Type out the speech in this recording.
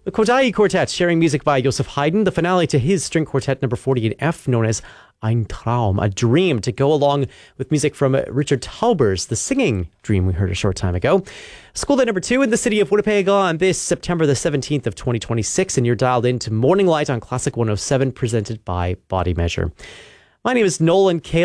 The Kodály Quartet sharing music by Joseph Haydn, the finale to his string quartet number 40 in F, known as Ein Traum, a dream, to go along with music from Richard Tauber's The Singing Dream we heard a short time ago. School day number 2 in the city of Winnipeg on this September the 17th of 2026, and you're dialed into Morning Light on Classic 107, presented by Body Measure. My name is Nolan Kale.